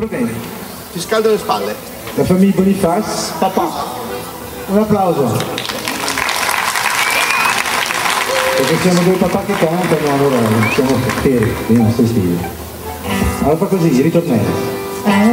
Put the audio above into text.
Va bene. Ti scaldo le spalle. La famiglia Boniface, papà. Un applauso. Perché siamo due papà che cantano, allora siamo veri, dei nostri stili. Allora fa così, ritornello.